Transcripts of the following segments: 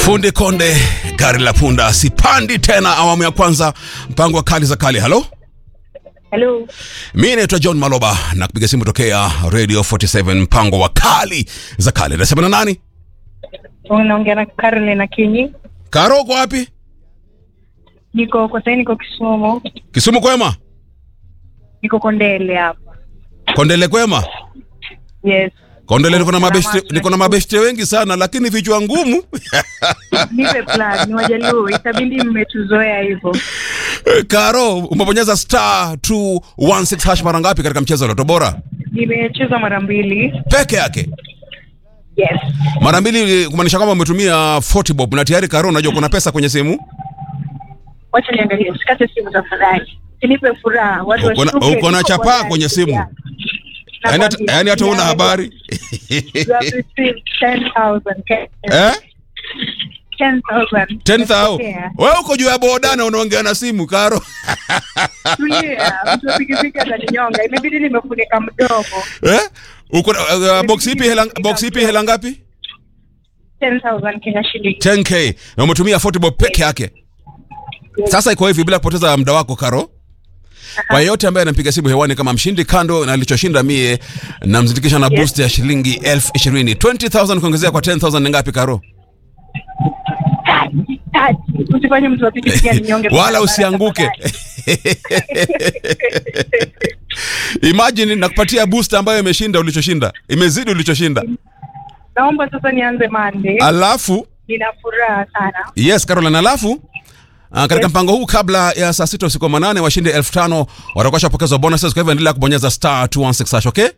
Fundi Konde, gari la punda, sipandi tena awamu ya kwanza, mpango wa kali za kali. Hello? Hello. Mimi naitwa John Maloba na kupiga simu tokea Radio 47, mpango wa kali za kali. Nasema na nani? Unaongea na Caroline na Kinyi. Karo, uko wapi? Niko Kisumu. Kisumu kwema? Niko Kondele hapa. Kondele kwema? Yes. Kondele niko na mabeshte wengi sana lakini vichwa ngumu. Nipe plan, ni Wajaluo, itabidi mmetuzoea hivyo. Karo, umebonyeza star 216 hash mara ngapi katika mchezo wa Lotto Bora? Nimecheza mara 2. Peke yake? Yes. Mara 2 kumaanisha kwamba umetumia 40 bob na tayari Karo unajua kuna pesa kwenye simu? Wacha niangalie, usikate simu tafadhali. Nipe furaha, watu washuke. Uko na chapa kwenye simu. Yaani hata una habari. You have received 10,000. Eh? 10,000. 10,000. Wewe uko juu ya boda na unaongea na simu, Karo. Tulia, mtu pikipiki ataninyonga. Imebidi nimefunika mdomo. Eh? Uko box ipi hela ngapi? 10,000 Kenya shilingi. 10k. Na umetumia 40 bob peke yake. Yes. Sasa iko hivi, bila kupoteza muda wako Karo. Kwa yote ambaye anampiga simu hewani kama mshindi, kando na alichoshinda mie, namzindikisha na boost ya shilingi 20,000. 20,000 kuongezea kwa 10,000 ni ngapi Karo? Usifanye mtu apige ninyonge. Wala usianguke. Imagine nakupatia boost ambayo imeshinda ulichoshinda. Imezidi ulichoshinda. Naomba sasa nianze Monday. Alafu nina furaha sana. Yes, Caroline, alafu katika mpango huu kabla ya saa 6 usiku wa manane washinde 5,000 watakuwa shapokezwa bonuses, kwa hivyo endelea kubonyeza star 216 hash, okay?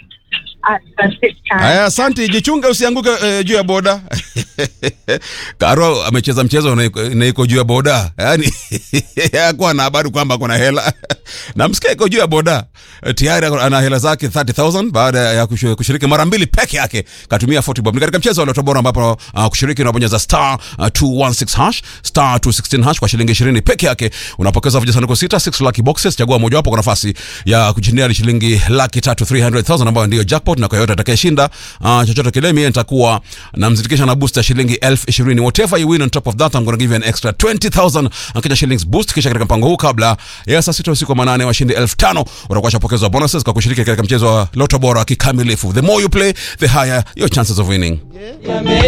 Haya, asante, jichunge usianguke juu ya boda. Karo amecheza mchezo na iko juu ya boda. Yaani hakuwa na habari kwamba kuna hela. Na msikia iko juu ya boda. Tayari ana hela zake 30,000 baada ya kushiriki mara 2 peke yake. Katumia 40 bob. Ni katika mchezo wa Lotto Bora ambapo kushiriki unabonyeza star 216 hash, star 216 hash kwa shilingi 20 peke yake. Unapokeza vijisanduku 6 lucky boxes, chagua moja wapo kwa nafasi ya kushindia shilingi 300,000 ambayo ndio jackpot, na kwa yote atakayeshinda chochote kile mimi nitakuwa namzindikisha na booster shilingi 20,000. Whatever you win on top of that, I'm going to give you an extra 20,000 akija shillings boost. Kisha katika mpango huu kabla ya saa 6 usiku wa manane washindi 5,000 watakuwa shapokezwa bonuses kwa kushiriki katika mchezo wa Lotto Bora kikamilifu. The more you play, the higher your chances of winning.